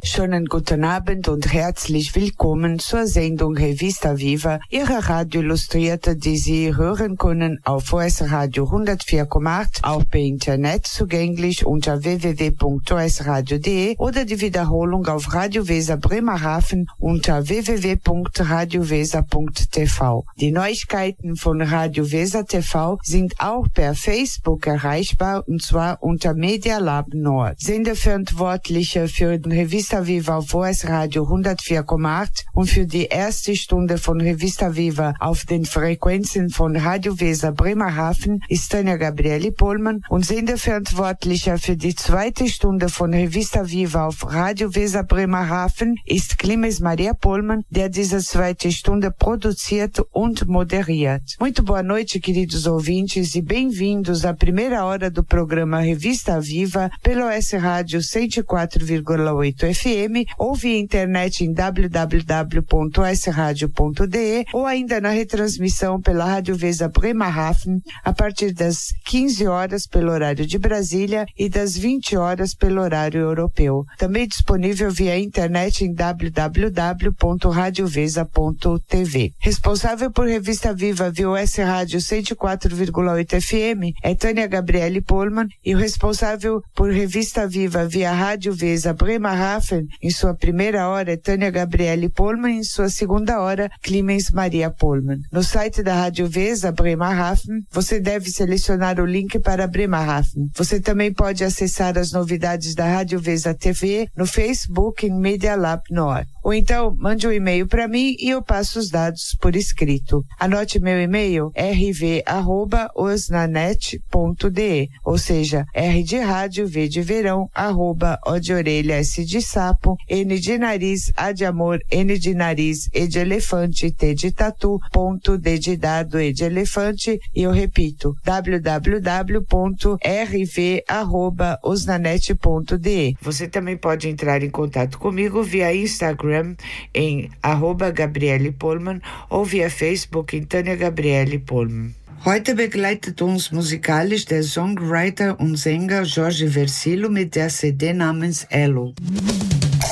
Schönen guten Abend und herzlich willkommen zur Sendung Revista Viva, Ihre Radio-Illustrierte, die Sie hören können auf OS Radio 104,8, auch per Internet zugänglich unter www.osradio.de oder die Wiederholung auf Radio Weser Bremerhaven unter www.radioweser.tv. Die Neuigkeiten von Radio Weser TV sind auch per Facebook erreichbar, und zwar unter Media Lab Nord. Sendeverantwortliche für den Revista Viva auf OS Radio 104,8 und für die erste Stunde von Revista Viva auf den Frequenzen von Radio Weser Bremerhaven ist Tanja Gabrieli Pohlmann, und Sendeverantwortlicher für die zweite Stunde von Revista Viva auf Radio Weser Bremerhaven ist Clemens Maria Pohlmann, der diese zweite Stunde produziert und moderiert. Muito boa noite, queridos ouvintes, e bem-vindos à primeira hora do programa Revista Viva pelo OS Rádio 104,8 FM ou via internet em www.osradio.de ou ainda na retransmissão pela Rádio Weser Bremerhaven a partir das 15 horas pelo horário de Brasília e das 20 horas pelo horário europeu. Também disponível via internet em www.radiovesa.tv. Responsável por Revista Viva via OS Rádio 104,8 FM é Tanja Gabrieli Pohlmann, e o responsável por Revista Viva via Rádio Weser Bremerhaven em sua primeira hora é Tanja Gabrieli Pohlmann, em sua segunda hora Clemens Maria Pohlmann. No site da Rádio Weser Bremerhaven você deve selecionar o link para Bremerhaven. Você também pode acessar as novidades da Rádio Weser TV no Facebook em Media Lab Nord. Ou então mande um e-mail para mim e eu passo os dados por escrito. Anote meu e-mail rv@osnanet.de, ou seja, R de rádio, V de verão, @O de orelha, S de sapo, N de nariz, A de amor, N de nariz, E de elefante, T de tatu, ponto, D de dado, E de elefante, e eu repito, www.rv@osnanet.de. Você também pode entrar em contato comigo via Instagram em @Gabrieli Pohlmann ou via Facebook em Tanja Gabrieli Pohlmann. Heute begleitet uns musikalisch der Songwriter und Sänger Jorge Versilo mit der CD namens Elo.